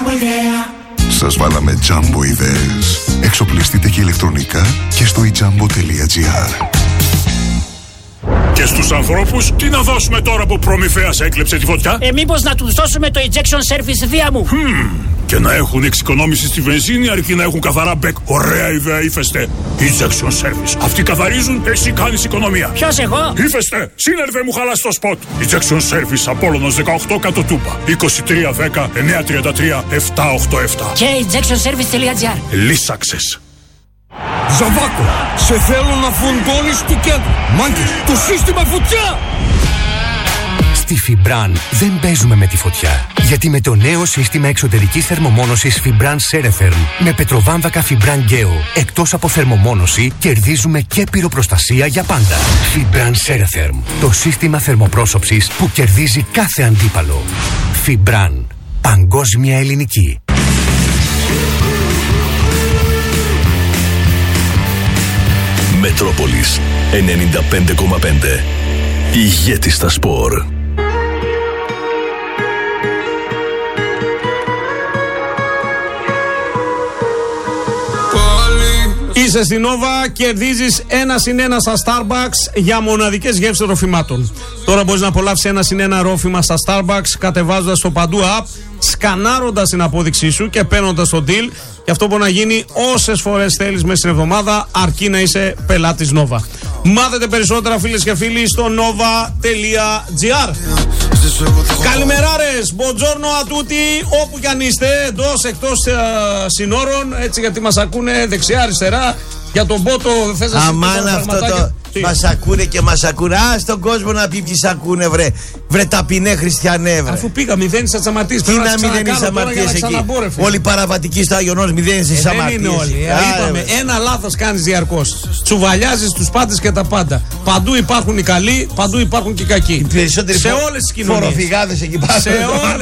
Σας βάλαμε Jumbo ιδέες. Εξοπλιστείτε και ηλεκτρονικά και στο ijambo.gr. Και στους ανθρώπους τι να δώσουμε τώρα που Προμηθέας έκλεψε τη φωτιά? Μήπως να τους δώσουμε το injection service δία μου? Και να έχουν εξοικονόμηση στη βενζίνη αρκεί να έχουν καθαρά μπεκ. Ωραία ιδέα, Ύφεστε. Injection service. Αυτοί καθαρίζουν, εσύ κάνεις οικονομία. Ποιος, εγώ? Ύφεστε, σύνερβε μου χαλάς το σποτ. Injection service Απόλλωνος 18 κάτω Τούμπα. 2310 933 787. Και injectionservice.gr. Λύσαξες. Ζαβάκο, σε θέλω να φουντώνεις του κέντρου. Μάγκες, το σύστημα φωτιά! Στη Φιμπραν δεν παίζουμε με τη φωτιά. Γιατί με το νέο σύστημα εξωτερικής θερμομόνωσης Fibran Ceretherm με πετροβάμβακα Fibran Geo, εκτός από θερμομόνωση, κερδίζουμε και πυροπροστασία για πάντα. Fibran Ceretherm, το σύστημα θερμοπρόσωψης που κερδίζει κάθε αντίπαλο. Fibran, παγκόσμια ελληνική. Μετρόπολης 95,5. Ηγέτη στα σπορ. Είσαι στην Nova, κερδίζεις 1+1 στα Starbucks για μοναδικές γεύσεις ροφημάτων. Τώρα μπορείς να απολαύσεις 1+1 ρόφημα στα Starbucks κατεβάζοντας το Παντού app, σκανάροντας την απόδειξή σου και παίρνοντας το deal. Και αυτό μπορεί να γίνει όσες φορές θέλεις μέσα στην εβδομάδα, αρκεί να είσαι πελάτης Nova. Μάθετε περισσότερα, φίλες και φίλοι, στο nova.gr. Καλημεράρες, buongiorno a tutti, όπου κι αν είστε, εντός, εκτός συνόρων, έτσι, γιατί μας ακούνε δεξιά, αριστερά. Για τον Πότο θες να αμάν αυτό το μας ακούνε και μας ακούνε. Α, στον κόσμο να πει ποιοι σ' ακούνε, βρε ταπεινέ χριστιανέ, βρε. Αφού πήγα, μηδένεις τις αμαρτίες. Τι να μηδένεις αμαρτίες εκεί? Όλοι οι παραβατικοί στο Άγιον Όρος μηδένεις τις αμαρτίες. Δεν είναι όλοι. Είπαμε, ένα λάθος κάνεις διαρκώς. Τσουβαλιάζεις τους πάντες και τα πάντα. Παντού υπάρχουν οι καλοί, παντού υπάρχουν και οι κακοί. Σε όλες τις κοινωνίες. Φοροφυγάδες εκεί πάνω. Σε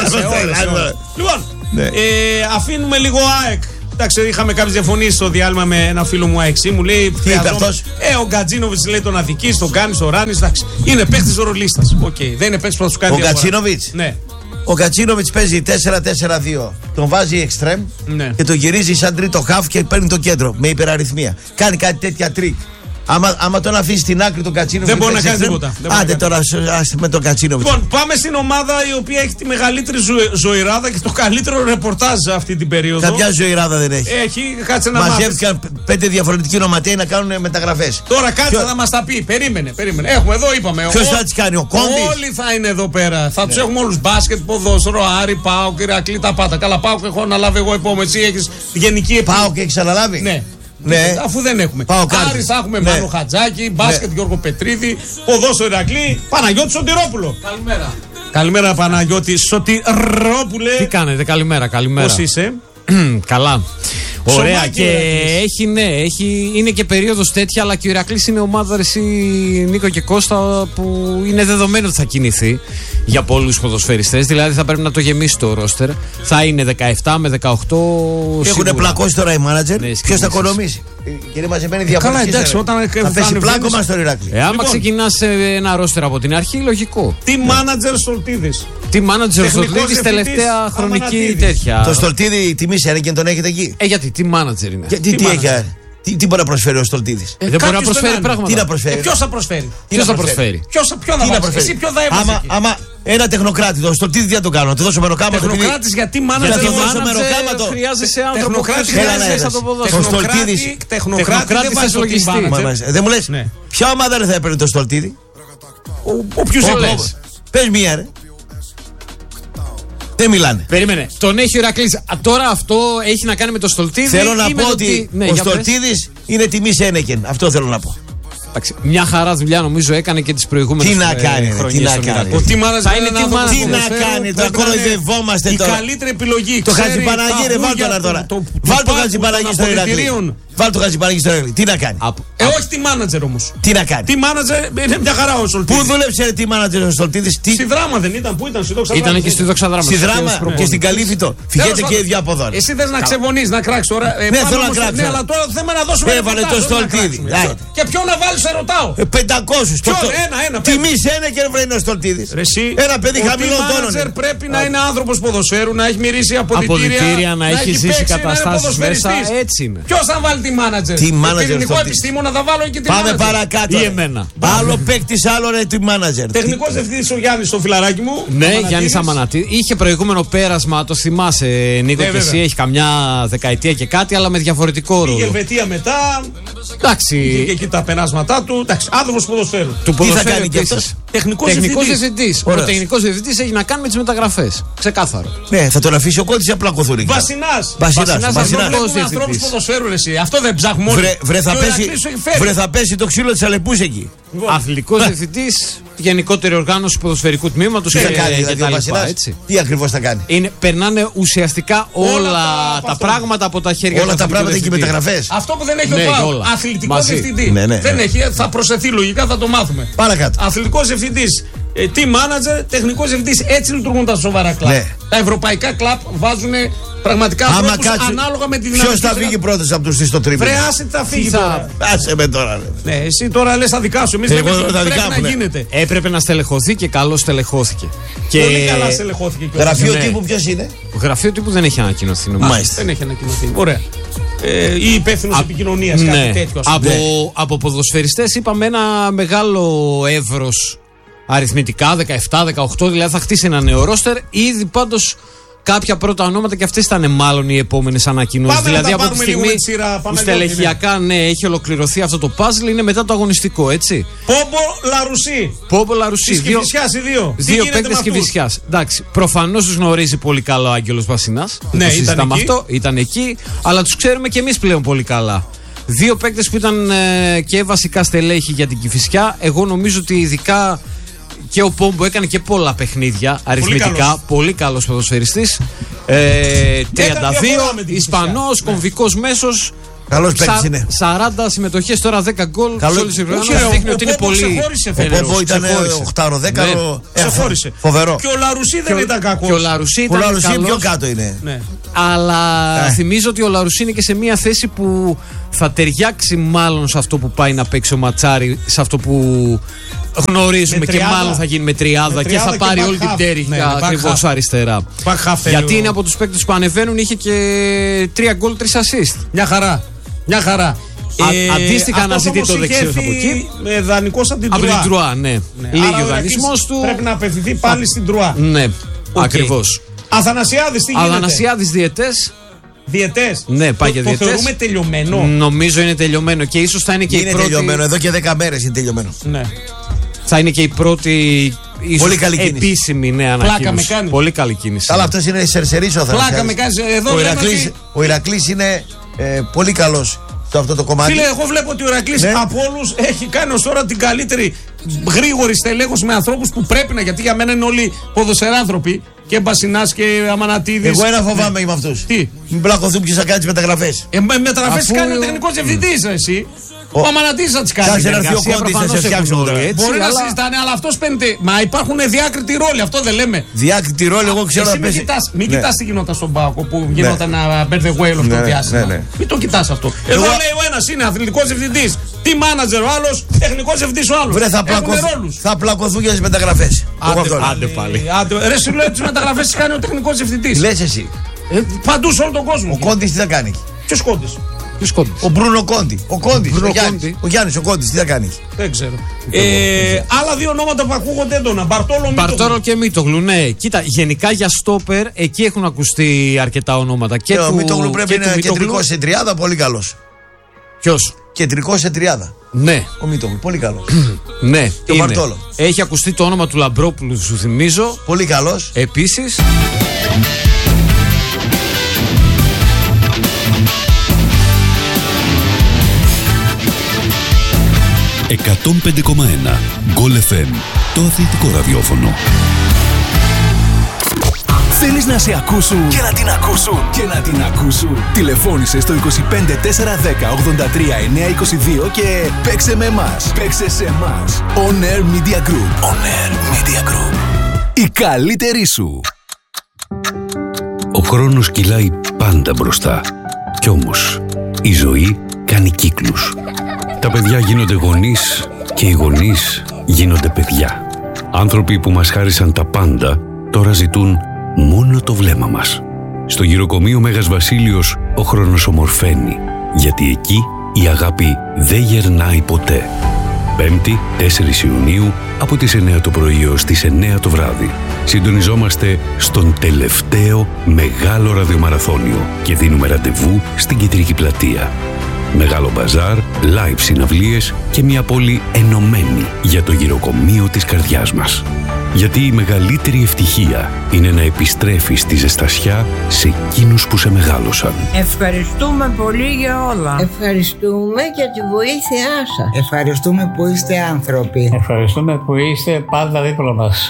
όλες. Λοιπόν, αφήνουμε λίγο ΑΕΚ. Εντάξει, είχαμε κάποιες διαφωνίες στο διάλειμμα με ένα φίλο μου ΑΕΚ. Μου λέει: τι είπε αυτός? Ο Γκατζίνοβιτς λέει τον αδικείς, τον κάνεις, τον ράνεις. Εντάξει, είναι παίχτης ρολίστας. Δεν είναι παίχτης που θα σου κάνει. Ο Γκατσίνοβιτς. Ναι. Ο Γκατσίνοβιτς παίζει 4-4-2. Τον βάζει εξτρέμ και τον γυρίζει σαν τρίτο χαφ και παίρνει το κέντρο με υπεραριθμία. Κάνει κάτι τέτοια τρίκ. Άμα τον αφήσει στην άκρη τον Κατσίνοβιτς, δεν μπορεί να κάνει τίποτα. Άντε τώρα με τον Κατσίνοβιτς. Λοιπόν, πάμε στην ομάδα η οποία έχει τη μεγαλύτερη ζωηράδα και το καλύτερο ρεπορτάζ αυτή την περίοδο. Καμιά ζωηράδα δεν έχει. Έχει, κάτσε να μάθεις. Μαζεύτηκαν 5 διαφορετικοί ονοματέοι να κάνουν μεταγραφές. Τώρα κάτσε να μας τα πει. Περίμενε. Έχουμε εδώ, είπαμε. Ποιος θα τις κάνει, ο Κόντις? Όλοι θα είναι εδώ πέρα. Θα τους έχουμε όλους. Μπάσκετ, ποδόσφαιρο, Άρη, ΠΑΟΚ, Ηρακλή, τα πάντα. Καλά, ΠΑΟΚ έχω αναλάβει εγώ επόμενη. Εσύ έχεις γενική επόμενη. ΠΑΟΚ έχεις αναλάβει? Ναι. Ναι. Αφού δεν έχουμε. Άρης θα έχουμε Μάνο Χατζάκη, μπάσκετ Γιώργο Πετρίδη, ποδόσφαιρο Ηρακλή, Παναγιώτη Σωτηρόπουλο. Καλημέρα. Καλημέρα Παναγιώτη Σωτηρόπουλε. Τι κάνετε, καλημέρα. Πώς είσαι? Καλά. Ωραία, Σωμάκι, και είναι και περίοδος τέτοια, αλλά και ο Ηρακλής είναι ομάδα εσύ, Νίκο και Κώστα, που είναι δεδομένο ότι θα κινηθεί για πολλούς ποδοσφαιριστές. Δηλαδή θα πρέπει να το γεμίσει το ρόστερ. Θα είναι 17 με 18. Έχουν πλακώσει τώρα οι μάνατζερ. Ποιος θα οικονομήσει? Και είναι μαζεμένοι διαφορετικοί. Καλά, εντάξει, όταν θα πέσει πλάκο μας στον Ηρακλή. Άμα ξεκινάς ένα ρόστερ από την αρχή, λογικό. Τι μάνατζερ Στολτίδης? Τι μάνατζερ Στολτίδης τελευταία χρονική τέτοια. Το Στολτίδη τιμή Σένεκεν τον έχετε εκεί? Γιατί, τι μάνατζερ είναι? Τι έχει? Τι μπορεί να προσφέρει ο Στολτίδης? Δεν μπορεί να προσφέρει πράγματα. Τι να προσφέρει? Ποιος θα προσφέρει? Ποιος θα προσφέρει? Ποιο θα προσφέρει? Εσύ ποιο θα έβαζε? Άμα ένα τεχνοκράτη, το Στολτίδη τι θα το κάνω? Να του δώσω μεροκάματο? Τεχνοκράτης γιατί μάνατζερ? Να του δώσω μεροκάματο? Χρειάζεσαι άνθρωπο που χρειάζεσαι το ποδόσφαιρο. Τεχνοκράτη δεν λογιστή. Δεν μου λες ποια ομάδα δεν θα έπαιρνε το Στολτίδη? Όποιους λες. Πες μία ρε. Δεν μιλάνε. Περίμενε. Τον έχει ο Ηρακλής. Τώρα αυτό έχει να κάνει με το Στολτίδη? Θέλω να πω ότι ο Στολτίδης είναι τιμή Σένεκεν. Αυτό θέλω να πω. Μια χαρά δουλειά νομίζω έκανε και τις προηγούμενες χρονιές. Τι να κάνει. Τι να κάνει. Το κοροϊδευόμαστε τώρα. Η καλύτερη επιλογή. Το Χατζηπαναγί ρε, βάλ' τον τώρα. Βάλ' τον Χατζηπαναγί στο Ηρακλή. Βάλ το Χατζηπανίκη στο Ρέγλι. Τι να κάνει. Όχι τη μάνατζερ όμως. Τι να κάνει. Τι μάνατζερ είναι μια χαρά ο Στολτίδης. Πού δούλεψε τη μάνατζερ ο Στολτίδης. Στη Δράμα δεν ήταν, πού ήταν, στη Δόξα Δράμα. Ήταν και στη Δόξα Δράμα. Στη Δράμα και στην Καλύφυτο. Φυγέτε και οι δύο από εδώ. Εσύ θες να ξεβονείς, να κράξεις τώρα. Ναι, θέλω να κράξω. Ναι, αλλά τώρα θέλουμε να δώσουμε. Έβαλε το Στολτίδη. Και ποιον να βάλεις, σε ρωτάω. 500. Ένα. Τιμή ένα και βραίνει ο Στολτίδης. Ένα παιδί χαμηλό τόνο. Πρέπει να είναι άνθρωπος ποδοσφαίρου, να έχει μυρίσει αποδυτήρια, να έχει ζήσει καταστάσεις μέσα. Έτσι είναι. Ποιος θα βάλει τη μάνατζερ. Τι μάνατζερ. Τεχνικό επιστήμονα θα βάλω και τη μάνατζερ. Πάμε παρακάτω. Ή εμένα. Άλλο παίκτη, άλλο ρε τη μάνατζερ. Τεχνικός διευθυντής ο Γιάννης στο φιλαράκι μου. Ναι, Γιάννης Αμανατίδης. Είχε προηγούμενο πέρασμα, το θυμάσαι Νίκο, και εσύ, έχει καμιά δεκαετία και κάτι, αλλά με διαφορετικό ρόλο. Η Ελβετία μετά. Εντάξει. Είχε εκεί τα περάσματά του. Εντάξει, άνθρωπος ποδοσφαίρου. Τι θα κάνει και αυτός. Τεχνικός διευθυντής. Ο τεχνικός διευθυντής έχει να κάνει με τις μεταγραφές. Ξεκάθαρο. Ναι, θα τον αφήσει ο κόλλης απλά κοθουρί. Βασινάς. Ανθρώπους ποδοσφαίρου εσύ. Αυτό δεν ψάχνουμε όλοι. Βρε θα πέσει το ξύλο της Αλεπούς εκεί. Αθλητικός διευθυντής, γενικότερη οργάνωση ποδοσφαιρικού τμήματος και τα λοιπά. Τι ακριβώς θα κάνει. Περνάνε ουσιαστικά όλα τα πράγματα από τα χέρια του. Όλα τα πράγματα και οι μεταγραφές. Αυτό που δεν έχει ο ΠΑΟΚ. Αθλητικός διευθυντής. Δεν έχει, θα προσθεθεί λογικά, θα το μάθουμε. Παρακάτω. Αθλητικός διευθυντής. Team manager, τεχνικός διευθυντής. Έτσι λειτουργούν τα σοβαρά κλαμπ. Τα ευρωπαϊκά κλαμπ βάζουν πραγματικά ανθρώπους ανάλογα με τη δυναμική. Ποιος θα φύγει πρώτος από τους στο τρίπλο. Βρε, άσε θα φύγει τώρα. Άσε με τώρα. Ναι, εσύ τώρα λες τα δικά σου. Εμείς πρέπει να γίνεται. Έπρεπε να στελεχωθεί και καλώς στελεχώθηκε. Πολύ καλά στελεχώθηκε. Γραφείο τύπου ποιος είναι. Γραφείο τύπου δεν έχει ανακοινωθεί. Δεν έχει ανακοινωθεί. Ωραία. Ή υπεύθυνος επικοινωνίας, κάτι τέτοιο. Από ποδοσφαιριστές είπαμε ένα μεγάλο εύρος αριθμητικά, 17-18, δηλαδή θα χτίσει ένα νέο ρόστερ. Ήδη πάντως κάποια πρώτα ονόματα και αυτές ήταν μάλλον οι επόμενες ανακοινώσεις. Δηλαδή από τη στιγμή που στελεχειακά έχει ολοκληρωθεί αυτό το puzzle, είναι μετά το αγωνιστικό, έτσι. Πόμπο Λαρουσί. Δύο παίκτες Κηφισιάς. Εντάξει, προφανώς τους γνωρίζει πολύ καλά ο Άγγελος Βασινάς. Ναι, ήταν εκεί, αλλά τους ξέρουμε και εμείς πλέον πολύ καλά. Δύο παίκτες που ήταν και βασικά στελέχη για την Κηφισιά. Εγώ νομίζω ότι ειδικά και ο Πόμπο έκανε και πολλά παιχνίδια αριθμητικά. Πολύ καλός ποδοσφαιριστής. 32, Ισπανός, κομβικός μέσος. Καλός παίκτης είναι. 40 συμμετοχές, τώρα 10 γκολ. Δείχνει ότι είναι πολύ. Ο Πόμπο ήταν 8-10. Ξεφόρησε. Φοβερό. Και ο Λαρουσί δεν ήταν κακός. Και ο Λαρουσί πιο κάτω είναι. Αλλά θυμίζω ότι ο Λαρουσί είναι και σε μια θέση που θα ταιριάξει μάλλον σε αυτό που πάει να παίξει ο Ματσάρη, σε αυτό που γνωρίζουμε και μάλλον θα γίνει με τριάδα και θα πάρει όλη την τέριχα ακριβώς αριστερά. Γιατί είναι από τους παίκτες που ανεβαίνουν, είχε και 3 γκολ, 3 assist. Μια χαρά. Αντίστοιχα αναζητεί το δεξιό από εκεί. Δανεικός από την Τρουά. Ναι. Λίγη ο δανεισμός του. Πρέπει να απευθυνθεί πάλι στην Τρουά. Ναι, ακριβώς. Αθανασιάδης, τι γίνεται. Αθανασιάδης διαιτές. Διαιτές. Ναι, πάει για διαιτές. Το θεωρούμε τελειωμένο. Νομίζω είναι τελειωμένο και ίσως θα είναι και η πρώτη. Είναι τελειωμένο, εδώ και 10 μέρες είναι τελειωμένο. Ναι. Θα είναι και η πρώτη πολύ καλή επίσημη νέα ανακοίνωση. Πολύ καλή κίνηση. Αλλά αυτός είναι σερσερής ο Αθανασιάδης. Πλάκα με κάνεις. Ο Ηρακλής είναι πολύ καλός σε αυτό το κομμάτι. Φίλε, εγώ βλέπω ότι ο Ηρακλής από όλους έχει κάνει ως τώρα την καλύτερη γρήγορη στελέχωση με ανθρώπους που πρέπει να, γιατί για μένα είναι όλοι ποδοσφαιράνθρωποι. Και Μπασινάς και Αμανατίδης. Εγώ ένα φοβάμαι με αυτούς. Τι? Μην πλακωθούν ποιος θα κάνει τις μεταγραφές. Μεταγραφές κάνει ο τεχνικός διευθυντής, εσύ. Ο Αμανατίδης θα τις κάνει. Κάτσε να έρθει ο Κόντης να σε φτιάξουμε τώρα. Μπορεί να συζητάνε, αλλά αυτός παίρνει. Μα υπάρχουν διάκριτοι ρόλοι, αυτό δεν λέμε. Διάκριτοι ρόλοι, εγώ ξέρω να πέσει. Μην κοιτάς τι γινόταν στον Πάκο που γινόταν να μπέρδε whale αυτό το διάστημα. Μην το κοιτάς αυτό. Εδώ λέει ο ένας είναι αθλητικός διευθυντής, τι manager ο άλλος, τεχνικός διευθυντής ο άλλος. Θα πλακωθούν για τις μεταγραφές. Άντε πάλι. Ρε σου λέω τις μεταγραφές τις κάνει ο τεχνικός διευθυντής. Λες εσύ. Παντού σε όλο τον κόσμο. Ο Κόντης τι θα κάνει. Ποιος Κόντης? Ο Μπρούνο Κόντι. Ο Γιάννης ο Κόντης τι θα κάνει. Δεν ξέρω. Άλλα δύο ονόματα που ακούγονται έντονα. Μπαρτόλο και Μίτογλου. Ναι, κοίτα, γενικά για στόπερ εκεί έχουν ακουστεί αρκετά ονόματα. Και ο Μίτογλου πρέπει να είναι κεντρικός σε τριάδα, πολύ καλός. Ποιος? Κεντρικός σε τριάδα. Ναι. Ο Μίτογλου, πολύ καλός. Ναι, και ο Μπαρτόλο. Έχει ακουστεί το όνομα του Λαμπρόπουλου, σου θυμίζω. Πολύ καλός. Επίσης. 105,1 Goal FM, το αθλητικό ραδιόφωνο. Θέλεις να σε ακούσουν και να την ακούσουν και να την ακούσουν? Τηλεφώνησε στο 25 410 83 922 και παίξε με εμάς. Παίξε σε εμάς. On Air Media Group. On Air Media Group. Η καλύτερη σου. Ο χρόνος κυλάει πάντα μπροστά. Κι όμως η ζωή κάνει κύκλους. Τα παιδιά γίνονται γονείς και οι γονείς γίνονται παιδιά. Άνθρωποι που μας χάρισαν τα πάντα τώρα ζητούν μόνο το βλέμμα μας. Στο γυροκομείο Μέγας Βασίλειος ο χρόνος ομορφαίνει, γιατί εκεί η αγάπη δεν γερνάει ποτέ. 5η, 4 Ιουνίου, από τις 9 το πρωί ως τις 9 το βράδυ. Συντονιζόμαστε στον τελευταίο μεγάλο ραδιομαραθώνιο και δίνουμε ραντεβού στην Κεντρική Πλατεία. Μεγάλο μπαζάρ, live συναυλίες και μια πόλη ενωμένη για το γυροκομείο της καρδιάς μας. Γιατί η μεγαλύτερη ευτυχία είναι να επιστρέφεις τη ζεστασιά σε εκείνους που σε μεγάλωσαν. Ευχαριστούμε πολύ για όλα. Ευχαριστούμε για τη βοήθειά σας. Ευχαριστούμε που είστε άνθρωποι. Ευχαριστούμε που είστε πάντα δίπλα μας.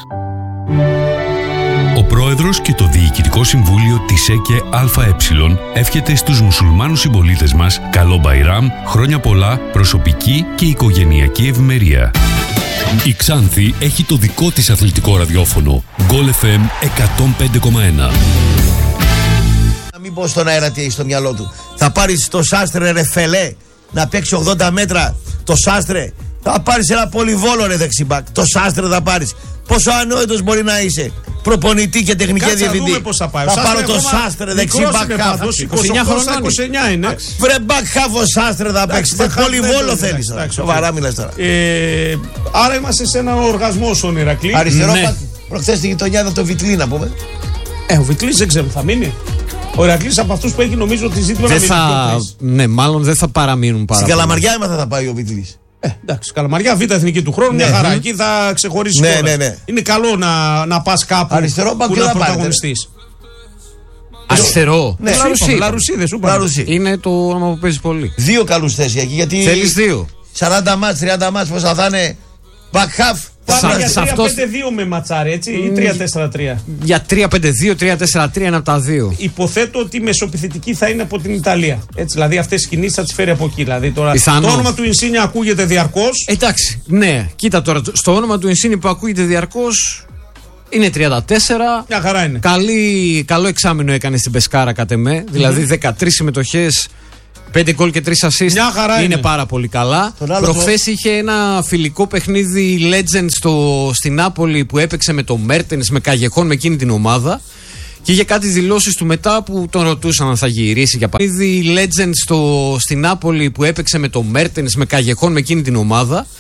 Ο πρόεδρος και το Διοικητικό Συμβούλιο της ΕΚΕ ΑΕ εύχεται στους μουσουλμάνους συμπολίτες μας καλό Μπαϊράμ, χρόνια πολλά, προσωπική και οικογενειακή ευημερία. Η Ξάνθη έχει το δικό της αθλητικό ραδιόφωνο. Goal FM 105,1. Να μην πω στον αέρα τι έχει στο μυαλό του. Θα πάρεις το Σάστρε ρε φελέ να παίξει 80 μέτρα. Το Σάστρε. Θα πάρεις ένα πολυβόλο ρε δεξιμπάκ. Το Σάστρε θα πάρεις. Πόσο ανόητος μπορεί να είσαι. Προπονητή και τεχνική διευθυντή. Θα πάρω το Σάστρε δεξιμπάκ χαφ. 29 είναι. Βρε μπακ χαφ ο Σάστρε θα παίξει. Πολυβόλο θέλεις. Σοβαρά μιλάς τώρα. Άρα είμαστε σε ένα οργασμό στον Ηρακλή. Αριστερό προχθές στη γειτονιά ήταν το Βιτλή να πούμε. Ο Βιτλής δεν ξέρω, θα μείνει. Ο Ηρακλής από αυτούς που έχει νομίζω ότι ζήτημα να μείνει. Ναι, μάλλον δεν θα παραμείνουν πάρα. Στην Καλαμαριά έμαθα θα πάει ο Βιτλής. Εντάξει, Καλαμαριά, β' εθνική του χρόνου, μια χαρά. Εκεί θα ξεχωρίσει. Ναι. Είναι καλό να πας κάπου αριστερό που να πρωταγωνιστείς. Αριστερό. Ναι, Λαρουσί, δεν σου είπα. Είναι το όνομα που παίζει πολύ. Δύο καλούς θέσεις εκεί. Γιατί θέλεις δύο. 40 μάτς, 30 μάτς πόσα θα είναι. Back half. Πάμε για 3-5-2 με ματσάρι, έτσι, ή 3-4-3. Για 3-5-2, 3-4-3 είναι από τα δύο. Υποθέτω ότι η μεσοπιθετική θα είναι από την Ιταλία. Έτσι, δηλαδή αυτές τις κινήσεις θα τις φέρει από εκεί. Δηλαδή, τώρα, το όνομα του Ινσίνη ακούγεται διαρκώς. Εντάξει, ναι, κοίτα τώρα, στο όνομα του Ινσίνη που ακούγεται διαρκώς είναι 34. Μια χαρά είναι. Καλό εξάμηνο έκανε στην Πεσκάρα κατ' εμέ. Δηλαδή 13 συμμετοχές. 5 γκολ και 3 assist είναι πάρα πολύ καλά. Προχθές είχε ένα φιλικό παιχνίδι Legends στην Νάπολη που έπαιξε με το Μέρτενς, με Καγεχόν, με εκείνη την ομάδα. Και είχε κάτι δηλώσεις του μετά που τον ρωτούσαν αν θα γυρίσει για παιχνίδι Legends στην Νάπολη που έπαιξε με το Μέρτενς, με Καγεχόν, με εκείνη την ομάδα.